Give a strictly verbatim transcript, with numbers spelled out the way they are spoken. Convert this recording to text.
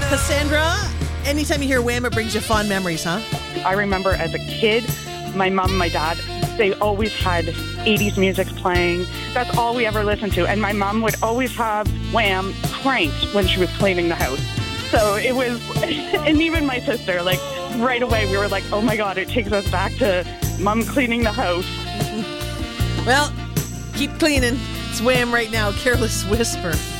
Cassandra, anytime you hear Wham, it brings you fond memories, huh? I remember as a kid, my mom and my dad, they always had eighties music playing. That's all we ever listened to. And my mom would always have Wham cranked when she was cleaning the house. So it was, and even my sister, like right away, we were like, oh my God, it takes us back to Mom cleaning the house. Well, keep cleaning. It's Wham right now, Careless Whisper.